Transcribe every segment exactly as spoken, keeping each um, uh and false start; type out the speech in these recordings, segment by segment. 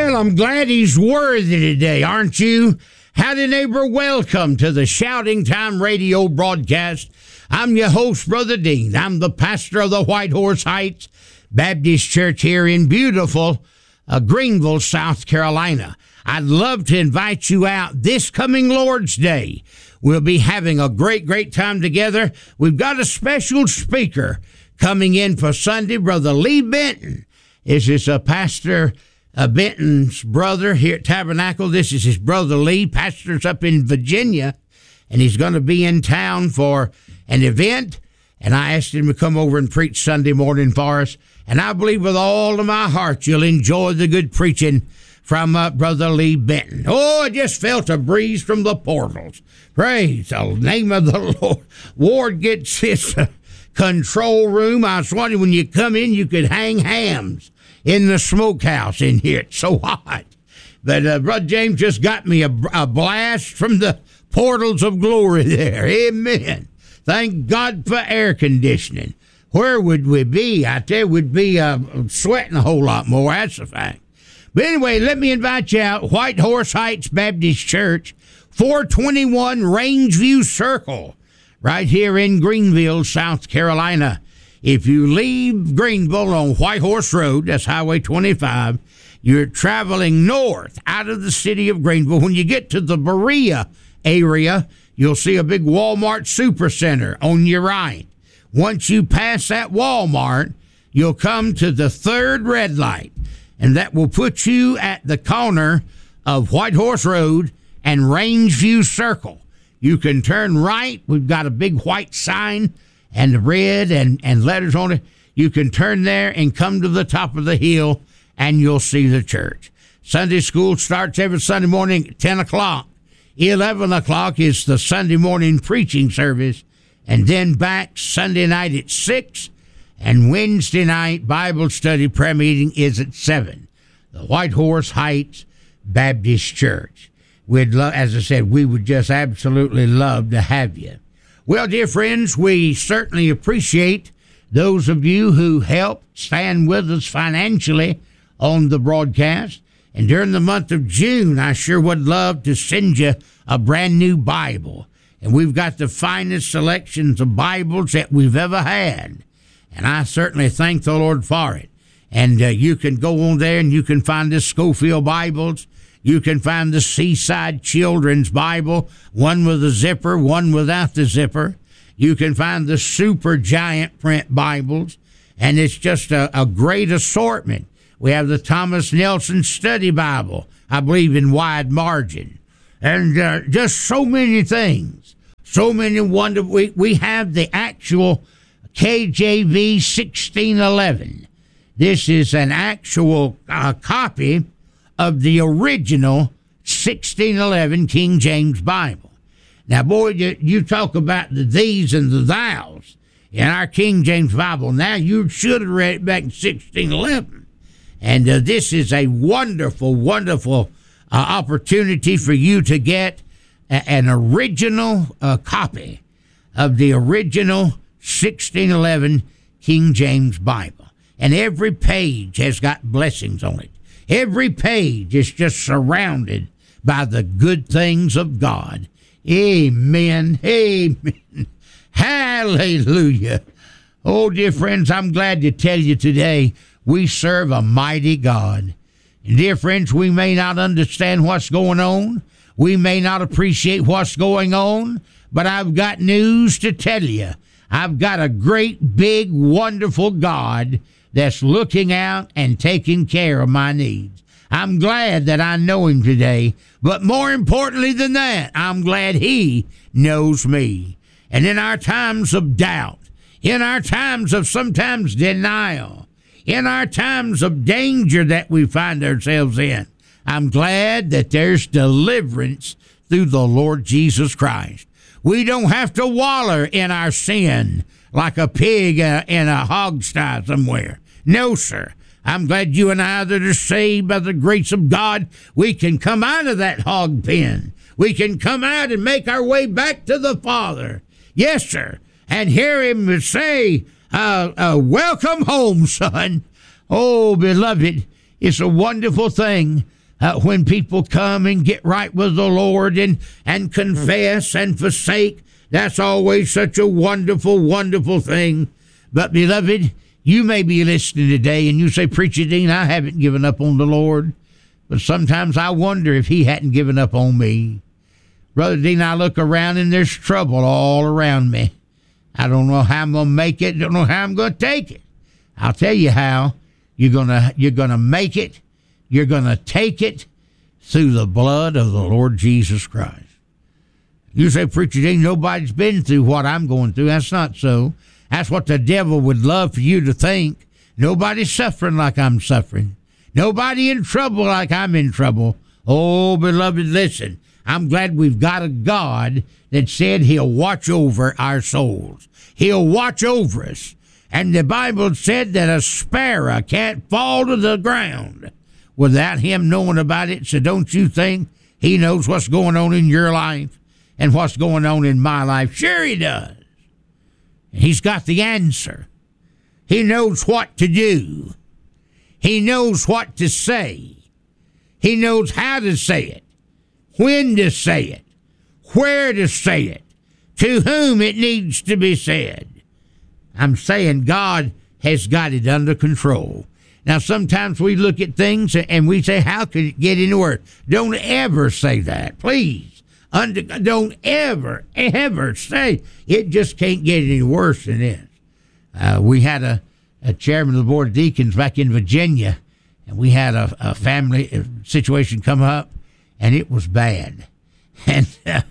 Well, I'm glad he's worthy today, aren't you? Howdy, neighbor. Welcome to the Shouting Time radio broadcast. I'm your host, Brother Dean. I'm the pastor of the White Horse Heights Baptist Church here in beautiful uh, Greenville, South Carolina. I'd love to invite you out this coming Lord's Day. We'll be having a great, great time together. We've got a special speaker coming in for Sunday, Brother Lee Benton. This is a pastor Uh, Benton's brother here at Tabernacle. This is his brother Lee, pastors up in Virginia, and he's going to be in town for an event, and I asked him to come over and preach Sunday morning for us, and I believe with all of my heart you'll enjoy the good preaching from uh, Brother Lee Benton. Oh, I just felt a breeze from the portals. Praise the name of the Lord. Ward gets his uh, control room. I was wondering when you come in you could hang hams in the smokehouse in here. It's so hot. But uh, Brother James just got me a, a blast from the portals of glory there. Amen. Thank God for air conditioning. Where would we be? I tell you, we'd be uh, sweating a whole lot more. That's a fact. But anyway, let me invite you out. White Horse Heights Baptist Church, four twenty-one Rangeview Circle, right here in Greenville, South Carolina. If you leave Greenville on White Horse Road, that's Highway twenty-five, you're traveling north out of the city of Greenville. When you get to the Berea area, you'll see a big Walmart Supercenter on your right. Once you pass that Walmart, you'll come to the third red light, and that will put you at the corner of White Horse Road and Rangeview Circle. You can turn right. We've got a big white sign and red and, and letters on it. You can turn there and come to the top of the hill, and you'll see the church. Sunday school starts every Sunday morning at ten o'clock. eleven o'clock is the Sunday morning preaching service, and then back Sunday night at six, and Wednesday night Bible study prayer meeting is at seven. The White Horse Heights Baptist Church. We'd love, as I said, we would just absolutely love to have you. Well, dear friends, we certainly appreciate those of you who help stand with us financially on the broadcast. And during the month of June, I sure would love to send you a brand new Bible. And we've got the finest selections of Bibles that we've ever had. And I certainly thank the Lord for it. And uh, you can go on there and you can find the Schofield Bibles. You can find the Seaside Children's Bible, one with a zipper, one without the zipper. You can find the Super Giant Print Bibles, and it's just a, a great assortment. We have the Thomas Nelson Study Bible, I believe in wide margin, and uh, just so many things. So many wonderful. We, we have the actual K J V sixteen eleven. This is an actual uh, copy of the original sixteen eleven King James Bible. Now, boy, you, you talk about the these and the thous in our King James Bible. Now, you should have read it back in sixteen eleven. And uh, this is a wonderful, wonderful uh, opportunity for you to get a, an original uh, copy of the original sixteen eleven King James Bible. And every page has got blessings on it. Every page is just surrounded by the good things of God. Amen. Amen. Hallelujah. Oh, dear friends, I'm glad to tell you today we serve a mighty God. And dear friends, we may not understand what's going on. We may not appreciate what's going on, but I've got news to tell you. I've got a great, big, wonderful God that's looking out and taking care of my needs. I'm glad that I know him today, but more importantly than that, I'm glad he knows me. And in our times of doubt, in our times of sometimes denial, in our times of danger that we find ourselves in, I'm glad that there's deliverance through the Lord Jesus Christ. We don't have to waller in our sin like a pig uh, in a hog sty somewhere. No, sir. I'm glad you and I that are saved by the grace of God, we can come out of that hog pen. We can come out and make our way back to the Father. Yes, sir. And hear him say, uh, uh, welcome home, son. Oh, beloved, it's a wonderful thing uh, when people come and get right with the Lord and, and confess and forsake. That's always such a wonderful, wonderful thing. But, beloved, you may be listening today and you say, Preacher Dean, I haven't given up on the Lord. But sometimes I wonder if he hadn't given up on me. Brother Dean, I look around and there's trouble all around me. I don't know how I'm going to make it. Don't know how I'm going to take it. I'll tell you how. You're going to you're going to make it. You're going to take it through the blood of the Lord Jesus Christ. You say, Preacher Dean, nobody's been through what I'm going through. That's not so. That's what the devil would love for you to think. Nobody's suffering like I'm suffering. Nobody in trouble like I'm in trouble. Oh, beloved, listen. I'm glad we've got a God that said he'll watch over our souls. He'll watch over us. And the Bible said that a sparrow can't fall to the ground without him knowing about it. So don't you think he knows what's going on in your life and what's going on in my life? Sure he does. He's got the answer. He knows what to do. He knows what to say. He knows how to say it, when to say it, where to say it, to whom it needs to be said. I'm saying God has got it under control. Now, sometimes we look at things and we say, how could it get any worse? Don't ever say that, please. Under, don't ever, ever say it just can't get any worse than this. Uh, we had a, a chairman of the Board of Deacons back in Virginia, and we had a, a family situation come up, and it was bad. And uh,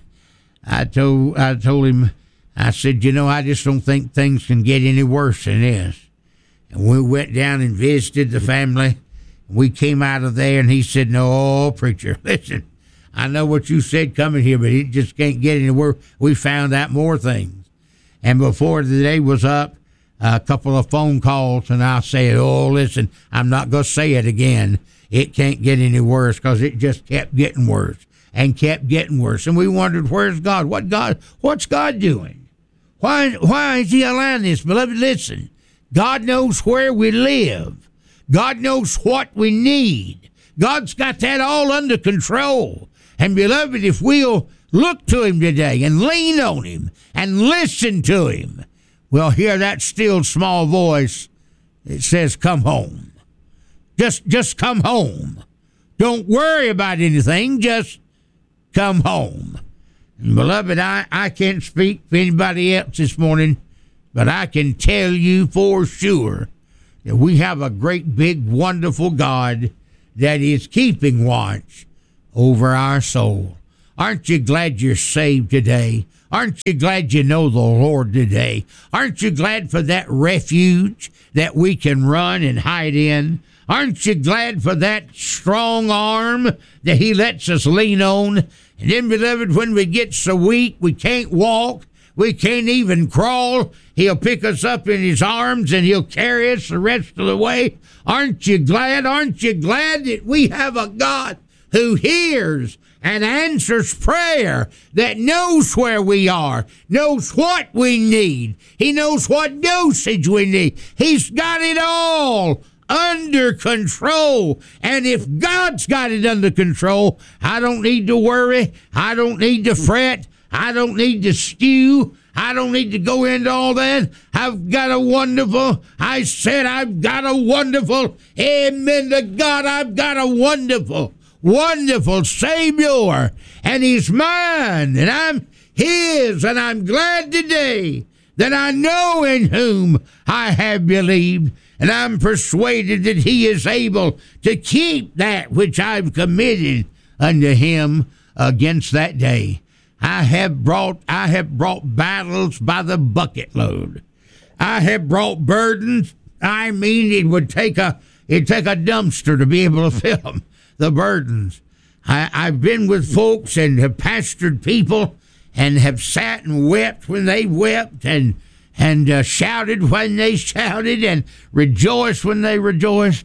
I told I told him, I said, you know, I just don't think things can get any worse than this. And we went down and visited the family. We came out of there, and he said, no, preacher, listen, I know what you said coming here, but it just can't get any worse. We found out more things. And before the day was up, a couple of phone calls, and I said, oh, listen, I'm not going to say it again. It can't get any worse, because it just kept getting worse and kept getting worse. And we wondered, where's God? What God? What's God doing? Why, why is he allowing this? Beloved, listen, God knows where we live. God knows what we need. God's got that all under control. And beloved, if we'll look to him today and lean on him and listen to him, we'll hear that still small voice that says, come home. Just, just come home. Don't worry about anything. Just come home. And beloved, I, I can't speak for anybody else this morning, but I can tell you for sure that we have a great, big, wonderful God that is keeping watch over our soul. Aren't you glad you're saved today? Aren't you glad you know the Lord today? Aren't you glad for that refuge that we can run and hide in? Aren't you glad for that strong arm that he lets us lean on? And then, beloved, when we get so weak we can't walk, we can't even crawl, he'll pick us up in his arms and he'll carry us the rest of the way. Aren't you glad? Aren't you glad that we have a God who hears and answers prayer, that knows where we are, knows what we need. He knows what dosage we need. He's got it all under control. And if God's got it under control, I don't need to worry. I don't need to fret. I don't need to stew. I don't need to go into all that. I've got a wonderful, I said I've got a wonderful, amen to God, I've got a wonderful, wonderful Savior, and he's mine, and I'm his, and I'm glad today that I know in whom I have believed, and I'm persuaded that he is able to keep that which I've committed unto him against that day. I have brought, I have brought battles by the bucket load. I have brought burdens. I mean, it would take a, it'd take a dumpster to be able to fill them. The burdens. I, I've been with folks and have pastored people and have sat and wept when they wept and and uh, shouted when they shouted and rejoiced when they rejoiced.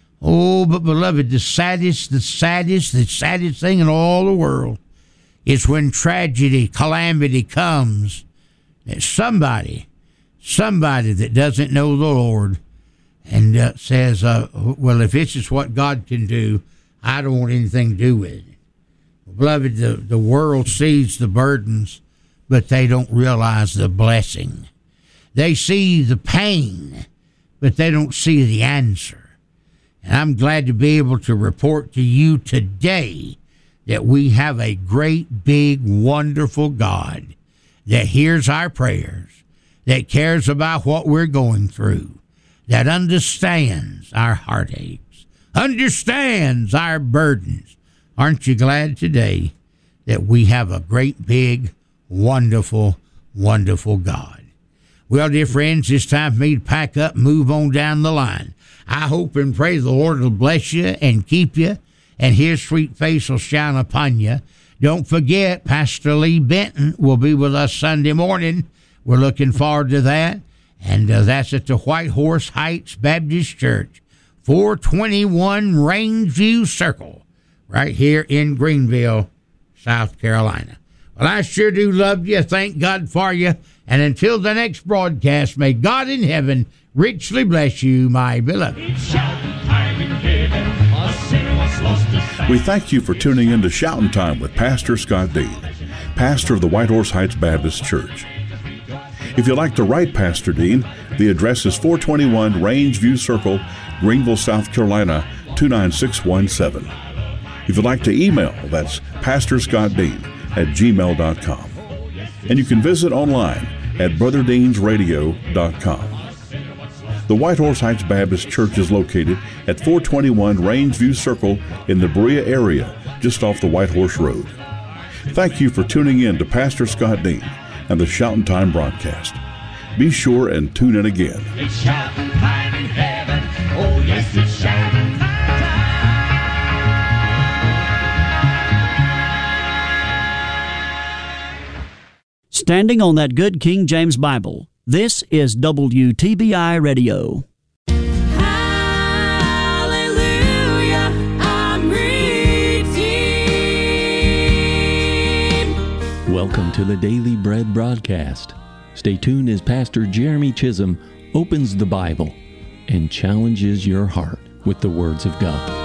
Oh, but beloved, the saddest, the saddest, the saddest thing in all the world is when tragedy, calamity comes. That somebody, somebody that doesn't know the Lord and uh, says, uh, well, if this is what God can do, I don't want anything to do with it. Beloved, the, the world sees the burdens, but they don't realize the blessing. They see the pain, but they don't see the answer. And I'm glad to be able to report to you today that we have a great, big, wonderful God that hears our prayers, that cares about what we're going through, that understands our heartaches, understands our burdens. Aren't you glad today that we have a great, big, wonderful, wonderful God? Well, dear friends, it's time for me to pack up and move on down the line. I hope and pray the Lord will bless you and keep you, and his sweet face will shine upon you. Don't forget, Pastor Lee Benton will be with us Sunday morning. We're looking forward to that. And uh, that's at the White Horse Heights Baptist Church, four twenty-one Rangeview Circle, right here in Greenville, South Carolina. Well, I sure do love you. Thank God for you. And until the next broadcast, may God in heaven richly bless you, my beloved. We thank you for tuning in to Shouting Time with Pastor Scott Dean, pastor of the White Horse Heights Baptist Church. If you'd like to write Pastor Dean, the address is four twenty-one Rangeview Circle, Greenville, South Carolina, two nine six one seven. If you'd like to email, that's pastor scott dean at gmail dot com. And you can visit online at brother deans radio dot com. The White Horse Heights Baptist Church is located at four twenty-one Rangeview Circle in the Berea area, just off the White Horse Road. Thank you for tuning in to Pastor Scott Dean and the Shouting Time broadcast. Be sure and tune in again. It's shouting time in heaven. Oh, yes, it's shouting time. Standing on that good King James Bible, this is W T B I Radio. Hallelujah, I'm redeemed. Welcome to the Daily Bread broadcast. Stay tuned as Pastor Jeremy Chisholm opens the Bible and challenges your heart with the words of God.